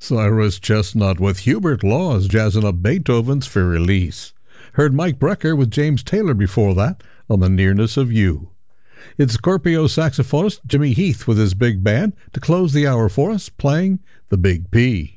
Cyrus Chestnut with Hubert Laws jazzing up Beethoven's Fur Elise. Heard Mike Brecker with James Taylor before that on The Nearness of You. It's Scorpio saxophonist Jimmy Heath with his big band to close the hour for us, playing the Big P.